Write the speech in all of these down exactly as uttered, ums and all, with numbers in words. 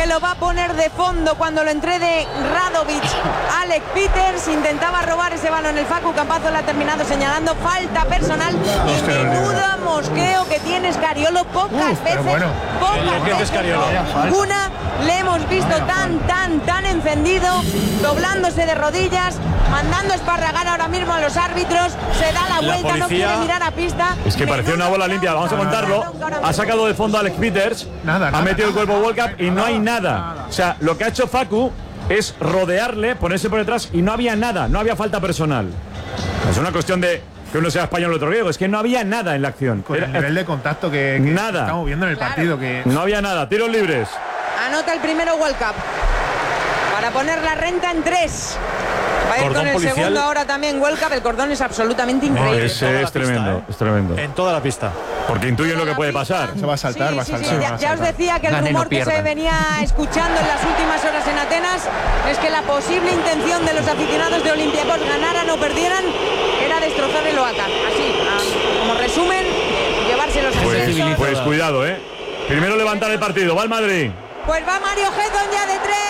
que lo va a poner de fondo cuando lo entregue Radovic. Alex Peters intentaba robar ese balón. El Facu Campazzo lo ha terminado señalando. Falta personal. Y menuda mosqueo que tiene Scariolo. Pocas Uf, veces, bueno. pocas veces, ninguna le hemos visto tan, tan, tan encendido, doblándose de rodillas, mandando esparragar ahora mismo a los árbitros. Se da la vuelta, la no quiere mirar a pista. Es que parecía una bola limpia. Vamos a contarlo. Ha sacado de fondo a Alex Peters. Nada, nada, ha metido el cuerpo World Cup y no hay nada. O sea, lo que ha hecho Facu es rodearle, ponerse por detrás y no había nada, no había falta personal. Es una cuestión de que uno sea español o otro griego, es que no había nada en la acción. Con el nivel de contacto que, que nada. estamos viendo en el partido. Que... No había nada, tiros libres. Anota el primero World Cup para poner la renta en tres. Va a ir con el policial. Segundo ahora también World Cup. El cordón es absolutamente increíble. No, ese es tremendo, pista, ¿eh? es tremendo. En toda la pista. Porque intuyen lo que puede pasar. Se va a saltar, sí, va a sí, saltar. Sí, va ya, a saltar. ya os decía que el Gane, rumor no que se venía escuchando en las últimas horas en Atenas es que la posible intención de los aficionados de Olympiacos, ganaran o perdieran, era destrozar el Oaca. Así, a, como resumen, llevárselos a pues, pues cuidado, ¿eh? Primero levantar el partido. Va el Madrid. Pues va Mario Hedon ya de tres.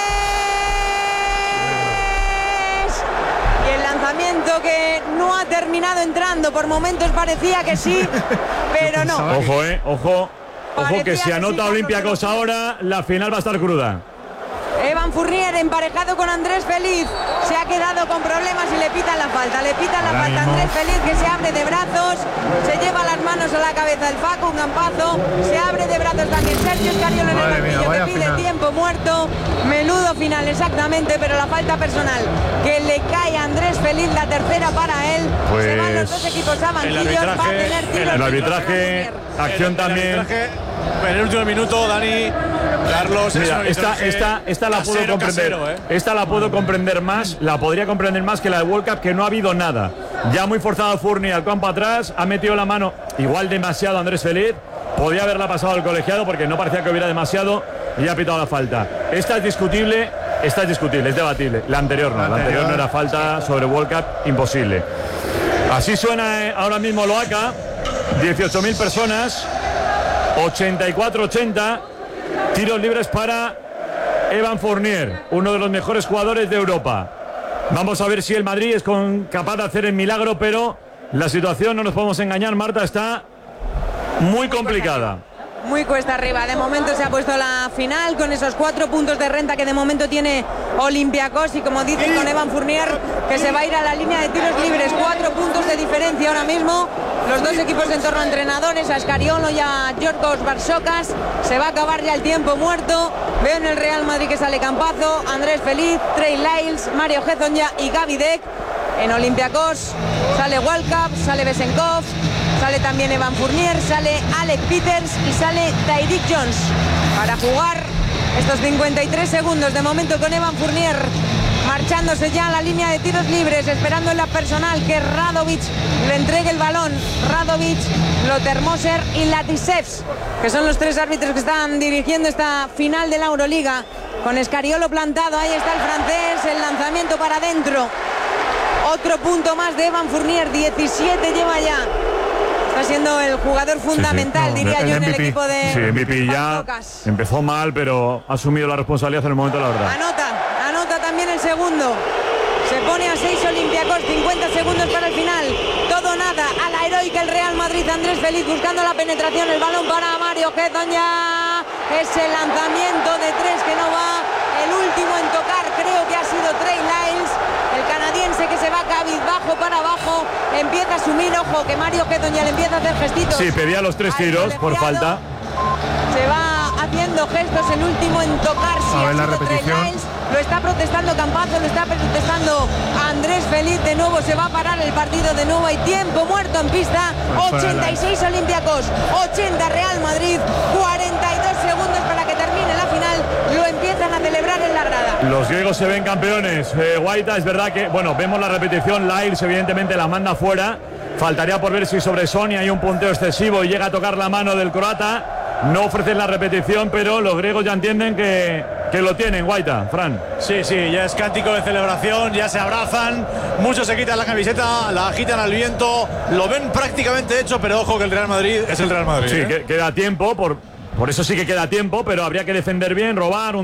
Y el lanzamiento que no ha terminado entrando. Por momentos parecía que sí, pero no. Ojo, eh, ojo. Ojo que si anota Olympiacos ahora, la final va a estar cruda. Evan Fournier emparejado con Andrés Feliz. Se ha quedado con problemas y le pitan la falta. Le pitan la falta a Andrés Feliz, que se abre de brazos. Se lleva las manos a la cabeza el Facu Campazzo. Se abre de brazos también Sergio Scariolo en el banquillo, que pide final. Tiempo muerto. Menudo final, exactamente, pero la falta personal que le cae a Andrés Feliz, la tercera para él. Pues se van los dos equipos a banquillos. Va a tener tiros. El arbitraje, acción el, también. El arbitraje, en el último minuto, Dani, Carlos. Mira, esta, esta, esta la puedo comprender. Casero, ¿eh? Esta la puedo comprender más, la podría comprender más que la de World Cup, que no ha habido nada. Ya muy forzado Fournier al campo atrás, ha metido la mano igual demasiado Andrés Feliz. Podía haberla pasado al colegiado porque no parecía que hubiera demasiado y ha pitado la falta. Esta es discutible, esta es discutible, es debatible. La anterior no, la anterior no era falta sobre World Cup, imposible. Así suena ahora mismo Loaca, dieciocho mil personas, ochenta y cuatro ochenta, tiros libres para Evan Fournier, uno de los mejores jugadores de Europa. Vamos a ver si el Madrid es con, capaz de hacer el milagro, pero la situación, no nos podemos engañar, Marta, está muy complicada. Muy cuesta arriba. De momento se ha puesto la final con esos cuatro puntos de renta que de momento tiene Olympiacos y, como dicen, con Evan Fournier, que se va a ir a la línea de tiros libres. Cuatro puntos de diferencia ahora mismo. Los dos equipos en torno a entrenadores, a Scariolo y a Giorgos Barsocas. Se va a acabar ya el tiempo muerto. Veo en el Real Madrid que sale Campazzo, Andrés Feliz, Trey Lyles, Mario Hezonja y Gaby Deck. En Olympiacos sale Walkup, sale Besenkov, sale también Evan Fournier, sale Alex Peters y sale Tyreek Jones para jugar estos cincuenta y tres segundos de momento con Evan Fournier marchándose ya a la línea de tiros libres, esperando en la personal que Radovic le entregue el balón. Radovic, Lotermoser y Latisevs, que son los tres árbitros que están dirigiendo esta final de la Euroliga. Con Scariolo plantado, ahí está el francés, el lanzamiento para adentro. Otro punto más de Evan Fournier, diecisiete lleva ya. Está siendo el jugador fundamental, sí, sí. No, diría yo, en el equipo de... Sí, M V P ya empezó mal, pero ha asumido la responsabilidad en el momento de la verdad. Anota, anota también el segundo. Se pone a seis Olympiacos, cincuenta segundos para el final. Todo nada, a la heroica el Real Madrid. Andrés Feliz buscando la penetración, el balón para Mario Hezonja. Ese lanzamiento de tres que no va. El último en tocar creo que ha sido Trey Lyles. El canadiense que se va cabizbajo para abajo, empieza a asumir, ojo, que Mario Hezonja le empieza a hacer gestitos. Sí, pedía los tres tiros por falta. Se va haciendo gestos, el último en tocar, sí, a ver la repetición. Lo está protestando Campazzo, lo está protestando Andrés Feliz. De nuevo se va a parar el partido, de nuevo hay tiempo muerto en pista. ochenta y seis Olympiacos, ochenta Real Madrid, cuarenta y dos segundos para que termine la final. Lo empiezan a celebrar en la grada. Los griegos se ven campeones. eh, Guaita, es verdad que, bueno, vemos la repetición. Lyles evidentemente la manda fuera. Faltaría por ver si sobre Sonia hay un punteo excesivo y llega a tocar la mano del croata. No ofrecen la repetición, pero los griegos ya entienden que, que lo tienen, Guaita, Fran. Sí, sí, ya es cántico de celebración, ya se abrazan, muchos se quitan la camiseta, la agitan al viento, lo ven prácticamente hecho, pero ojo que el Real Madrid es el Real Madrid. Sí, ¿eh? que, queda tiempo, por, por eso sí que queda tiempo, pero habría que defender bien, robar. Un